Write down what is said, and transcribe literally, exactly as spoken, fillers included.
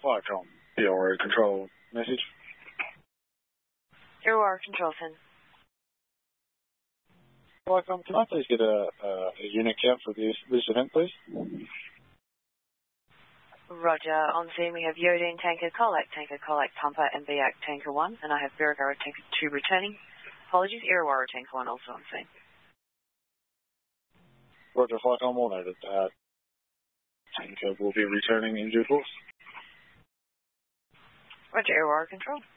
Flightcom, P L R control message. P L R control ten. Flightcom, can I please get a, a, a unit count for this, this event, please? Roger. On scene we have Yodine Tanker, Colac Tanker, Colac Pumper, and Biak Tanker one, and I have Birregurra Tanker two returning. Apologies, Illawarra Tanker one also on scene. Roger, Flightcom, all noted. Uh, Tanker will be returning in due course. Roger, Illawarra control.